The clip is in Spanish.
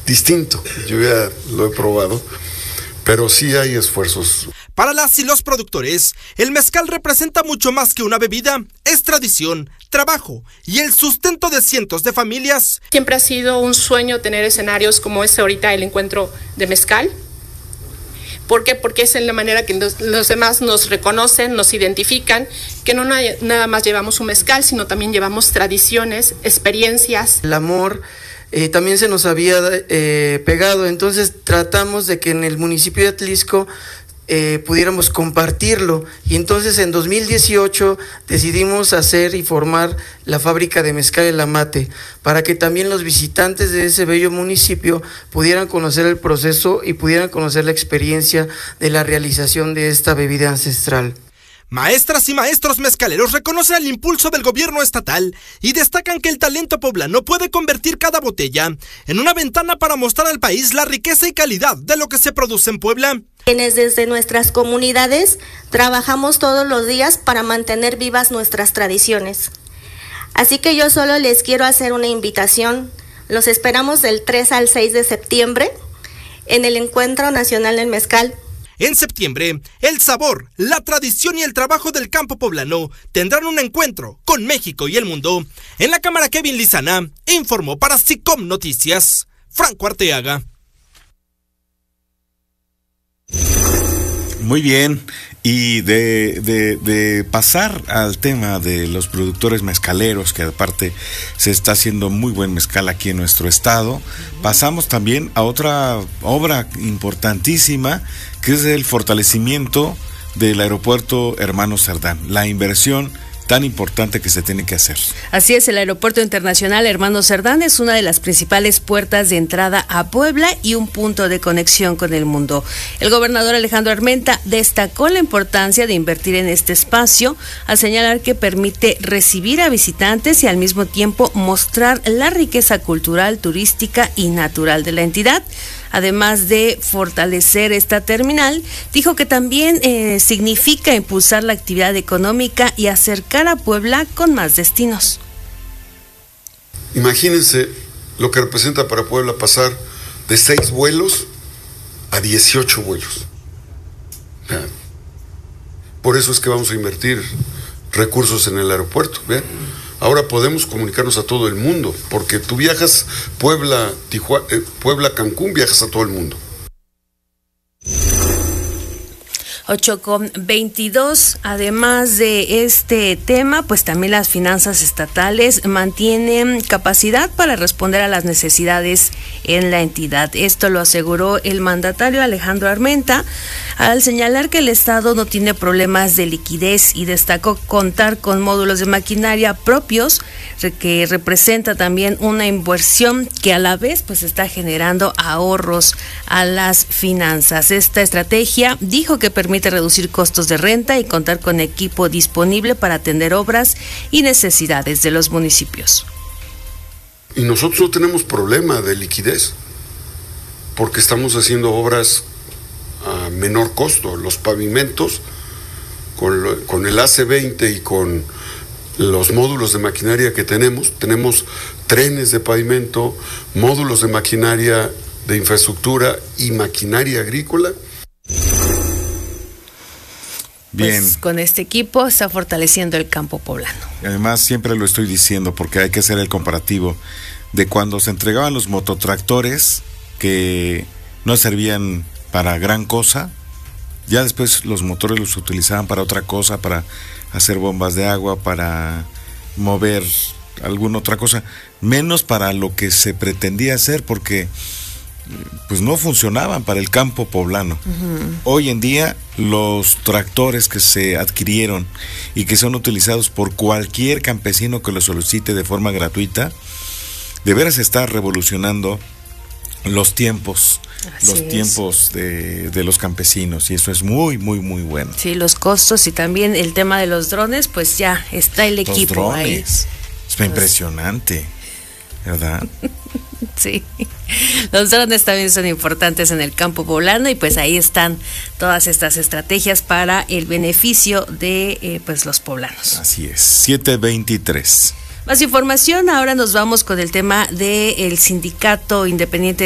distinto. Yo ya lo he probado, pero sí hay esfuerzos. Para las y los productores, el mezcal representa mucho más que una bebida, es tradición, trabajo y el sustento de cientos de familias. Siempre ha sido un sueño tener escenarios como este ahorita, el encuentro de mezcal. ¿Por qué? Porque es en la manera que los demás nos reconocen, nos identifican, que no nada más llevamos un mezcal, sino también llevamos tradiciones, experiencias. El amor también se nos había pegado, entonces tratamos de que en el municipio de Atlixco pudiéramos compartirlo, y entonces en 2018 decidimos hacer y formar la fábrica de mezcal El Amate, para que también los visitantes de ese bello municipio pudieran conocer el proceso y pudieran conocer la experiencia de la realización de esta bebida ancestral. Maestras y maestros mezcaleros reconocen el impulso del gobierno estatal y destacan que el talento poblano puede convertir cada botella en una ventana para mostrar al país la riqueza y calidad de lo que se produce en Puebla. Quienes desde nuestras comunidades trabajamos todos los días para mantener vivas nuestras tradiciones. Así que yo solo les quiero hacer una invitación. Los esperamos del 3 al 6 de septiembre en el Encuentro Nacional del Mezcal. En septiembre, el sabor, la tradición y el trabajo del campo poblano tendrán un encuentro con México y el mundo. En la cámara, Kevin Lizana informó para SICOM Noticias, Franco Arteaga. Muy bien, y de pasar al tema de los productores mezcaleros, que aparte se está haciendo muy buen mezcal aquí en nuestro estado, pasamos también a otra obra importantísima, que es el fortalecimiento del aeropuerto Hermanos Cerdán, la inversión tan importante que se tiene que hacer. Así es, el Aeropuerto Internacional Hermanos Cerdán es una de las principales puertas de entrada a Puebla y un punto de conexión con el mundo. El gobernador Alejandro Armenta destacó la importancia de invertir en este espacio, al señalar que permite recibir a visitantes y al mismo tiempo mostrar la riqueza cultural, turística y natural de la entidad. Además de fortalecer esta terminal, dijo que también significa impulsar la actividad económica y acercar a Puebla con más destinos. Imagínense lo que representa para Puebla pasar de 6 vuelos a 18 vuelos. Por eso es que vamos a invertir recursos en el aeropuerto. ¿Ven? Ahora podemos comunicarnos a todo el mundo, porque tú viajas Puebla-Cancún, viajas a todo el mundo. 8:22. Además de este tema, pues también las finanzas estatales mantienen capacidad para responder a las necesidades en la entidad. Esto lo aseguró el mandatario Alejandro Armenta al señalar que el Estado no tiene problemas de liquidez y destacó contar con módulos de maquinaria propios, que representa también una inversión que a la vez pues está generando ahorros a las finanzas. Esta estrategia dijo que permite reducir costos de renta y contar con equipo disponible para atender obras y necesidades de los municipios. Y nosotros no tenemos problema de liquidez, porque estamos haciendo obras a menor costo. Los pavimentos, con el AC20 y con los módulos de maquinaria que tenemos trenes de pavimento, módulos de maquinaria de infraestructura y maquinaria agrícola. Bien. Pues con este equipo está fortaleciendo el campo poblano. Además, siempre lo estoy diciendo porque hay que hacer el comparativo de cuando se entregaban los mototractores que no servían para gran cosa. Ya después los motores los utilizaban para otra cosa, para hacer bombas de agua, para mover alguna otra cosa, menos para lo que se pretendía hacer, porque pues no funcionaban para el campo poblano. Hoy en día los tractores que se adquirieron y que son utilizados por cualquier campesino que lo solicite de forma gratuita, de veras está revolucionando los tiempos. De los campesinos, y eso es muy, muy, muy bueno. Sí, los costos y también el tema de los drones, pues ya está el equipo drones, ahí. Es impresionante, ¿verdad? Sí, los drones también son importantes en el campo poblano y pues ahí están todas estas estrategias para el beneficio de pues los poblanos. Así es, 7:23. Más información, ahora nos vamos con el tema del Sindicato Independiente